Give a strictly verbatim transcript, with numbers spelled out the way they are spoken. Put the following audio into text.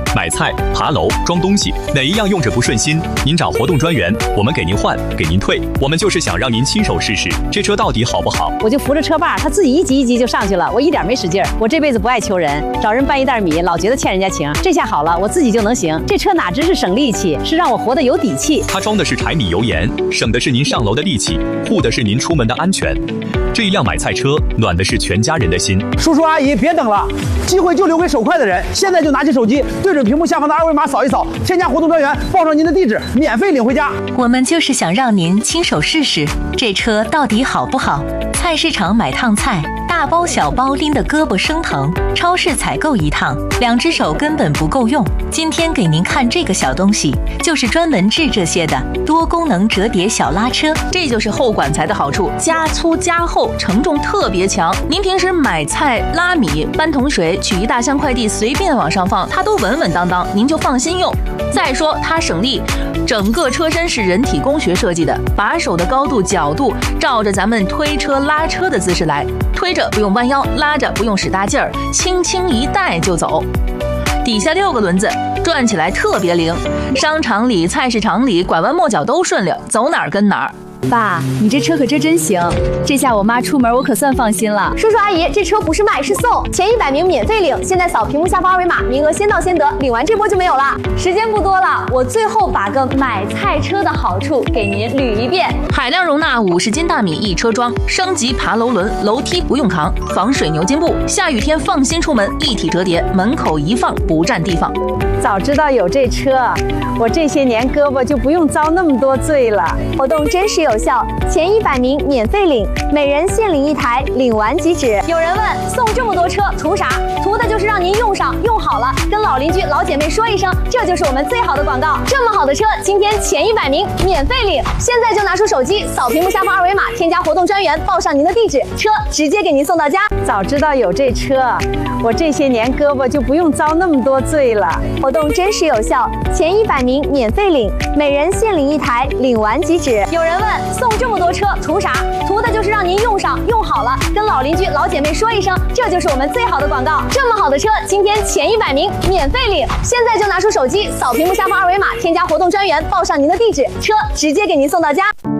买菜、爬楼、装东西，哪一样用着不顺心，您找活动专员，我们给您换，给您退。我们就是想让您亲手试试，这车到底好不好。 我就扶着车把，他自己一级一级就上去了，我一点没使劲儿。我这辈子不爱求人，找人搬一袋米，老觉得欠人家情。这下好了，我自己就能行。这车哪只是省力气，是让我活得有底气。 它装的是柴米油盐，省的是您上楼的力气，护的是您出门的安全。这一辆买菜车，暖的是全家人的心。 叔叔阿姨，别等了，机会就留给手快的人。现在就拿起手机，对准屏幕下方的二维码扫一扫，添加活动专员，报上您的地址，免费领回家。 我们就是想让您亲手试试，这车到底好不好。菜市场买趟菜，大包小包拎得胳膊生疼；超市采购一趟，两只手根本不够用。今天给您看这个小东西，就是专门治这些的多功能折叠小拉车。 这就是后管材的好处，加粗加厚，承重特别强。您平时买菜、拉米、搬桶水、取一大箱快递，随便往上放，它都稳稳当当，您就放心用。再说它省力，整个车身是人体工学设计的，把手的高度、角度照着咱们推车、拉车的姿势来，推着不用弯腰，拉着不用使大劲儿，轻轻一带就走。底下六个轮子，转起来特别灵，商场里、菜市场里拐弯抹角都顺溜，走哪儿跟哪儿。 爸，你这车可真真行，这下我妈出门我可算放心了。 叔叔阿姨，这车不是卖是送，前一百名免费领，现在扫屏幕下方二维码，名额先到先得，领完这波就没有了。时间不多了，我最后把个买菜车的好处给您捋一遍： 海量容纳五十斤大米一车装，升级爬楼轮，楼梯不用扛，防水牛津布，下雨天放心出门，立体折叠，门口一放不占地方。 早知道有这车，我这些年胳膊就不用遭那么多罪了。 活动真实有效，前一百名免费领，每人限领一台，领完即止。有人问，送这么多车图啥？图的就是让您用上用好了，跟老邻居老姐妹说一声，这就是我们最好的广告。这么好的车，今天前一百名免费领，现在就拿出手机扫屏幕下方二维码，添加活动专员，报上您的地址，车直接给您送到家。 早知道有这车，我这些年胳膊就不用遭那么多罪了。 活动真实有效，前一百名免费领，每人限领一台，领完即止。有人问，送这么多车图啥？图的就是让您用上用好了，跟老邻居老姐妹说一声，这就是我们最好的广告。这么好的车，今天前一百名免费领，现在就拿出手机扫屏幕下方二维码，添加活动专员，报上您的地址，车直接给您送到家。